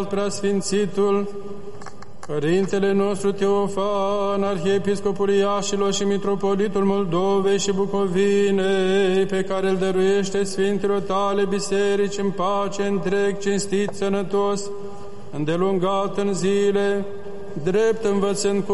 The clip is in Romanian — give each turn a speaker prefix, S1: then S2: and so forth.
S1: preasfințitul Părintele nostru Teofan, Arhiepiscopul Iașilor și Mitropolitul Moldovei și Bucovinei, pe care îl dăruiește Sfintelor tale biserici în pace, întreg, cinstit, sănătos, îndelungat în zile, drept învățând cu